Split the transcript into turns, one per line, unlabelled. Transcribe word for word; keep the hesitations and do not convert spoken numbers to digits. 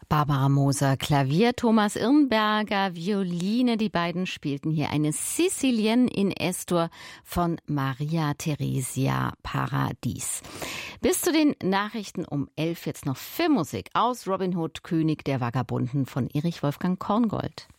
Barbara Moser Klavier, Thomas Irnberger Violine. Die beiden spielten hier eine Sicilienne in Es-Dur von Maria Theresia Paradis. Bis zu den Nachrichten um elf jetzt noch Filmmusik aus Robin Hood, König der Vagabunden von Erich Wolfgang Korngold.